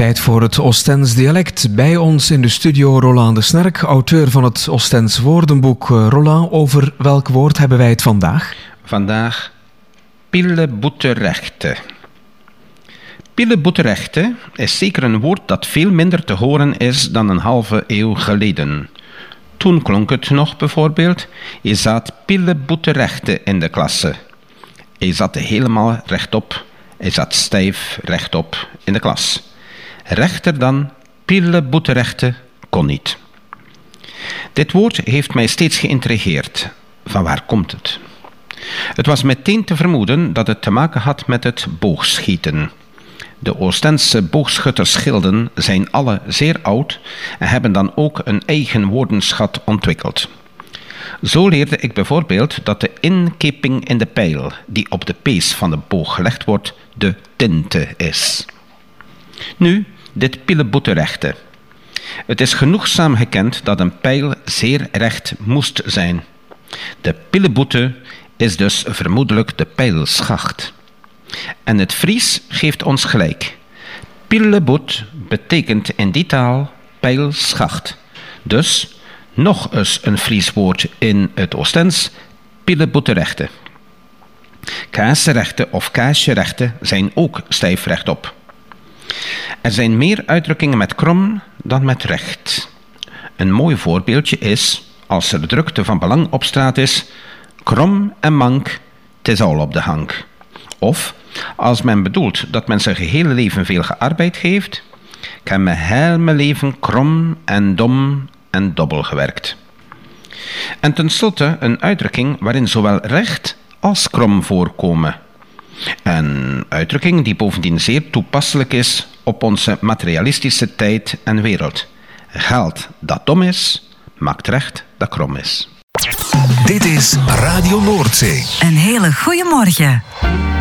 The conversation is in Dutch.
Tijd voor het Oostens dialect. Bij ons in de studio Roland de Snerk, auteur van het Oostens woordenboek. Roland, over welk woord hebben wij het vandaag? Vandaag pilleboeterechte. Pilleboeterechte is zeker een woord dat veel minder te horen is dan een halve eeuw geleden. Toen klonk het nog bijvoorbeeld: je zat pilleboeterechte in de klasse. Je zat helemaal rechtop. Je zat stijf rechtop in de klas. Rechter dan pilleboeterechte kon niet. Dit woord heeft mij steeds geïntrigeerd. Van waar komt het? Het was meteen te vermoeden dat het te maken had met het boogschieten. De Oostense boogschuttersgilden zijn alle zeer oud en hebben dan ook een eigen woordenschat ontwikkeld. Zo leerde ik bijvoorbeeld dat de inkeping in de pijl die op de pees van de boog gelegd wordt, de tinte is. Nu, dit pilleboeterechte. Het is genoegzaam gekend dat een pijl zeer recht moest zijn. De pilleboete is dus vermoedelijk de pijlschacht. En het Fries geeft ons gelijk. Pilleboet betekent in die taal pijlschacht. Dus nog eens een Fries woord in het Oostens: pilleboeterechte. Kaasrechte of kaasjerechte zijn ook stijf rechtop. Er zijn meer uitdrukkingen met krom dan met recht. Een mooi voorbeeldje is, als er drukte van belang op straat is: krom en mank, 'tis al op de hank. Of, als men bedoelt dat men zijn gehele leven veel gearbeid heeft: ik heb mijn hele leven krom en dom en dobbel gewerkt. En tenslotte een uitdrukking waarin zowel recht als krom voorkomen. Een uitdrukking die bovendien zeer toepasselijk is op onze materialistische tijd en wereld. Geld dat dom is, maakt recht dat krom is. Dit is Radio Noordzee. Een hele goede morgen.